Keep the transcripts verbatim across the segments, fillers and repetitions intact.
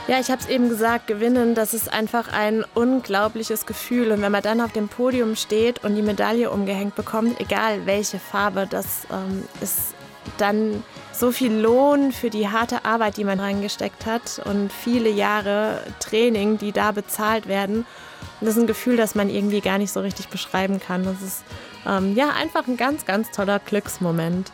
Ja, ich habe es eben gesagt, gewinnen, das ist einfach ein unglaubliches Gefühl. Und wenn man dann auf dem Podium steht und die Medaille umgehängt bekommt, egal welche Farbe, das ähm, ist dann so viel Lohn für die harte Arbeit, die man reingesteckt hat und viele Jahre Training, die da bezahlt werden. Und das ist ein Gefühl, das man irgendwie gar nicht so richtig beschreiben kann. Das ist ähm, ja einfach ein ganz, ganz toller Glücksmoment.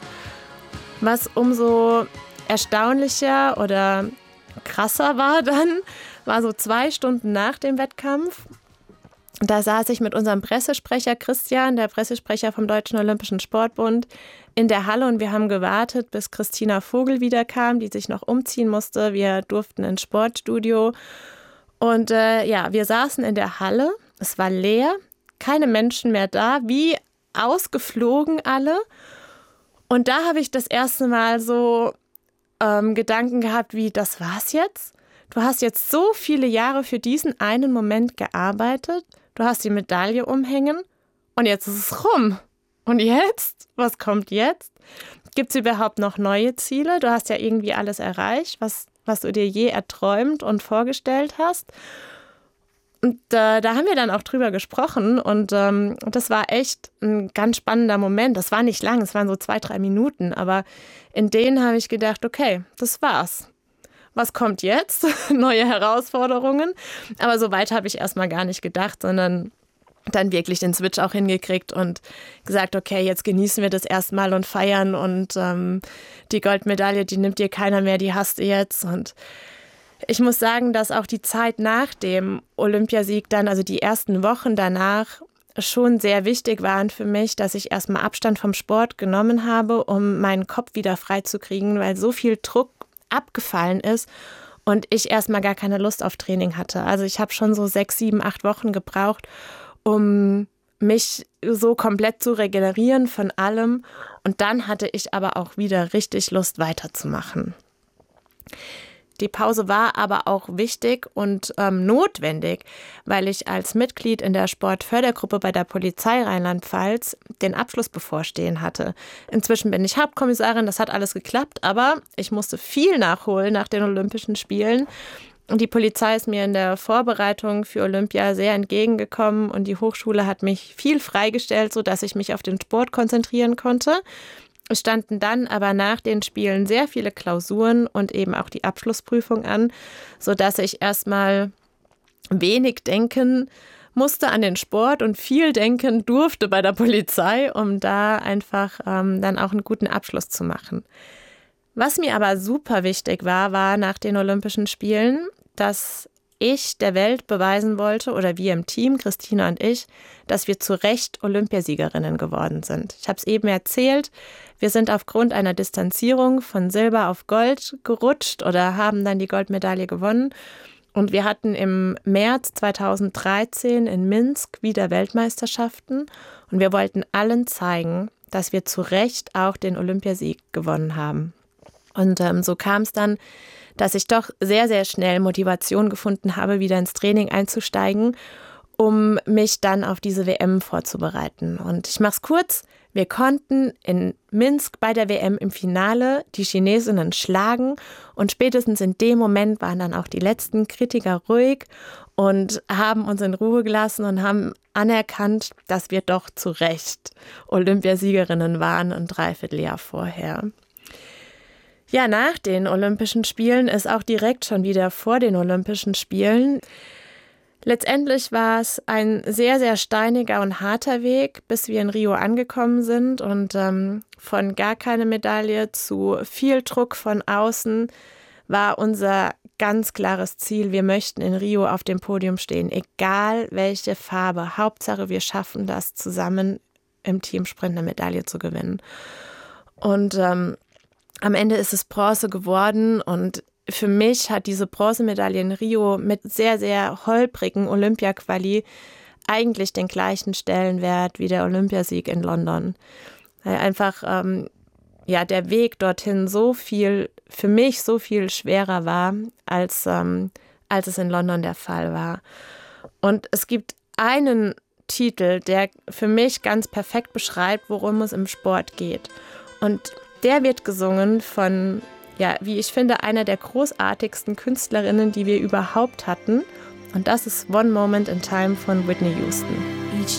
Was umso erstaunlicher oder krasser war dann, war so zwei Stunden nach dem Wettkampf. Da saß ich mit unserem Pressesprecher Christian, der Pressesprecher vom Deutschen Olympischen Sportbund, in der Halle und wir haben gewartet, bis Christina Vogel wiederkam, die sich noch umziehen musste. Wir durften ins Sportstudio und äh, ja, wir saßen in der Halle. Es war leer, keine Menschen mehr da, wie ausgeflogen alle. Und da habe ich das erste Mal so ähm, Gedanken gehabt, wie, das war's jetzt? Du hast jetzt so viele Jahre für diesen einen Moment gearbeitet, du hast die Medaille umhängen und jetzt ist es rum. Und jetzt? Was kommt jetzt? Gibt es überhaupt noch neue Ziele? Du hast ja irgendwie alles erreicht, was, was du dir je erträumt und vorgestellt hast. Und äh, da haben wir dann auch drüber gesprochen und ähm, das war echt ein ganz spannender Moment. Das war nicht lang, es waren so zwei, drei Minuten, aber in denen habe ich gedacht, okay, das war's. Was kommt jetzt? Neue Herausforderungen. Aber so weit habe ich erstmal gar nicht gedacht, sondern dann wirklich den Switch auch hingekriegt und gesagt, okay, jetzt genießen wir das erstmal und feiern und ähm, die Goldmedaille, die nimmt dir keiner mehr, die hast du jetzt. Und ich muss sagen, dass auch die Zeit nach dem Olympiasieg dann, also die ersten Wochen danach, schon sehr wichtig waren für mich, dass ich erstmal Abstand vom Sport genommen habe, um meinen Kopf wieder freizukriegen, weil so viel Druck abgefallen ist und ich erstmal gar keine Lust auf Training hatte. Also ich habe schon so sechs, sieben, acht Wochen gebraucht, um mich so komplett zu regenerieren von allem. Und dann hatte ich aber auch wieder richtig Lust, weiterzumachen. Die Pause war aber auch wichtig und ähm, notwendig, weil ich als Mitglied in der Sportfördergruppe bei der Polizei Rheinland-Pfalz den Abschluss bevorstehen hatte. Inzwischen bin ich Hauptkommissarin, das hat alles geklappt, aber ich musste viel nachholen nach den Olympischen Spielen. Und die Polizei ist mir in der Vorbereitung für Olympia sehr entgegengekommen und die Hochschule hat mich viel freigestellt, sodass ich mich auf den Sport konzentrieren konnte. Es standen dann aber nach den Spielen sehr viele Klausuren und eben auch die Abschlussprüfung an, sodass ich erstmal wenig denken musste an den Sport und viel denken durfte bei der Polizei, um da einfach ähm, dann auch einen guten Abschluss zu machen. Was mir aber super wichtig war, war nach den Olympischen Spielen, dass ich der Welt beweisen wollte, oder wir im Team, Christina und ich, dass wir zu Recht Olympiasiegerinnen geworden sind. Ich habe es eben erzählt, wir sind aufgrund einer Distanzierung von Silber auf Gold gerutscht oder haben dann die Goldmedaille gewonnen. Und wir hatten im März zweitausenddreizehn in Minsk wieder Weltmeisterschaften und wir wollten allen zeigen, dass wir zu Recht auch den Olympiasieg gewonnen haben. Und ähm, so kam es dann, dass ich doch sehr, sehr schnell Motivation gefunden habe, wieder ins Training einzusteigen, um mich dann auf diese W M vorzubereiten. Und ich mache es kurz, wir konnten in Minsk bei der W M im Finale die Chinesinnen schlagen und spätestens in dem Moment waren dann auch die letzten Kritiker ruhig und haben uns in Ruhe gelassen und haben anerkannt, dass wir doch zu Recht Olympiasiegerinnen waren ein Dreivierteljahr vorher. Ja, nach den Olympischen Spielen ist auch direkt schon wieder vor den Olympischen Spielen. Letztendlich war es ein sehr, sehr steiniger und harter Weg, bis wir in Rio angekommen sind und ähm, von gar keine Medaille zu viel Druck von außen war unser ganz klares Ziel. Wir möchten in Rio auf dem Podium stehen, egal welche Farbe. Hauptsache, wir schaffen das zusammen im Teamsprint eine Medaille zu gewinnen. Und ähm, am Ende ist es Bronze geworden und für mich hat diese Bronzemedaille in Rio mit sehr, sehr holprigen Olympia-Quali eigentlich den gleichen Stellenwert wie der Olympiasieg in London. Weil einfach ähm, ja, der Weg dorthin so viel, für mich so viel schwerer war, als, ähm, als es in London der Fall war. Und es gibt einen Titel, der für mich ganz perfekt beschreibt, worum es im Sport geht. Und der wird gesungen von ja, wie ich finde, einer der großartigsten Künstlerinnen, die wir überhaupt hatten. Und das ist One Moment in Time von Whitney Houston.